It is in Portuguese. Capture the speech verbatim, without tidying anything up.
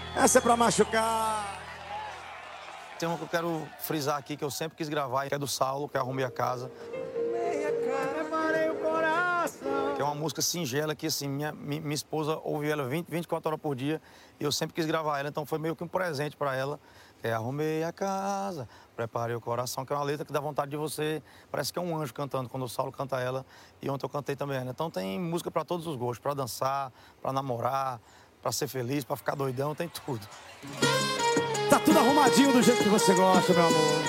Essa é pra machucar. Tem uma que eu quero frisar aqui, que eu sempre quis gravar, que é do Saulo, que é Arrumei a Casa. Que é uma música singela que, assim, minha, minha esposa ouve ela vinte, vinte e quatro horas por dia e eu sempre quis gravar ela, então foi meio que um presente pra ela. É Arrumei a Casa, Preparei o Coração, que é uma letra que dá vontade de você... Parece que é um anjo cantando, quando o Saulo canta ela, e ontem eu cantei também ela. Então tem música pra todos os gostos, pra dançar, pra namorar, pra ser feliz, pra ficar doidão, tem tudo. Tá tudo arrumadinho do jeito que você gosta, meu amor.